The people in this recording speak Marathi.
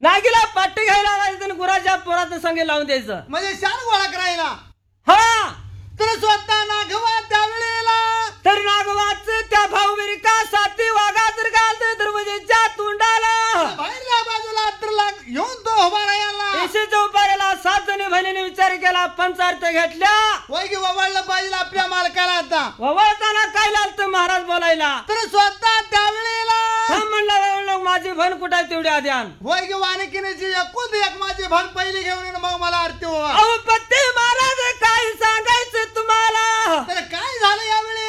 नागीला पाट्टी घ्यायला लावायचं आणि गुराच्या पोरात संगे लावून द्यायचं. म्हणजे शान गोळा करायला. हा तर स्वतः नागवा त्यावेळेला तर नागवाच त्या भाऊबिरिका साती वाघात घालते दरवाजेच्या तोंडाला बाहेरल्या बाजूला तर येऊन तो उभा राहिला. इशीच्या उपाऱ्याला 7 जणी बहिणीने विचार केला, पंचार्थ घेतल्या. वय की वळलं पाहिजे आपल्या मालकाला. आता वळताना काय लागतं महाराज बोलायला. तर स्वतः त्यावेळेला म्हणलं माझी बहीण कुठे आहे तेवढी आधी आण. वय की वानकिनीची एकूण एक माझी भान पहिली घेऊन येईन, मग मला आरती व्हावा. अहो पत्ते महाराज काय सांगायचं तुम्हाला. तर काय झालं यावेळी